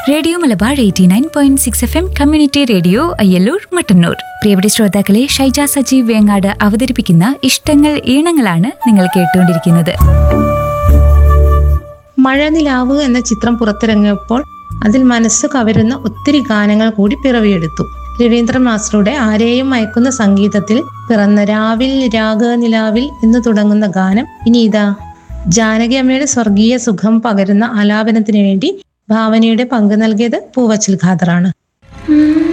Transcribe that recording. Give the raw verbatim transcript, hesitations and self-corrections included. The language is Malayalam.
Radio Malabar eighty nine point six F M community radio Ayyallur Mattannur. പ്രിയപ്പെട്ട ശ്രോതാക്കളെ, ഷൈജ സജീവ് വേങ്ങാട് അവതരിപ്പിക്കുന്ന ഇഷ്ടങ്ങൾ ഈണങ്ങളാണ് നിങ്ങൾ കേട്ടുകൊണ്ടിരിക്കുന്നത്. മഴനിലാവ് എന്ന ചിത്രം പുറത്തിറങ്ങിയപ്പോൾ അതിൽ മനസ്സ് കവരുന്ന ഒത്തിരി ഗാനങ്ങൾ കൂടി പിറവിയെടുത്തു. രവീന്ദ്രൻ മാസ്റ്ററുടെ ആരെയും മയക്കുന്ന സംഗീതത്തിൽ പിറന്ന രാവിൽ രാഗനിലാവിൽ എന്ന് തുടങ്ങുന്ന ഗാനം ഇനി ഇതാ. ജാനകി അമ്മയുടെ സ്വർഗീയ സുഖം പകരുന്ന ആലാപനത്തിന് വേണ്ടി ഭാവനയുടെ പങ്ക് നൽകിയത് പൂവച്ചൽ ഖാദറാണ്.